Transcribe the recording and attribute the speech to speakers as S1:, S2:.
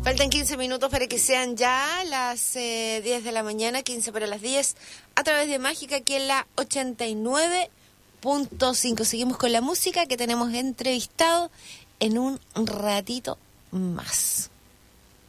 S1: Faltan 15 minutos para que sean ya las 10 de la mañana, 15 para las 10, a través de Mágica, aquí en la 89.5. Seguimos con la música que tenemos entrevistado en un ratito más.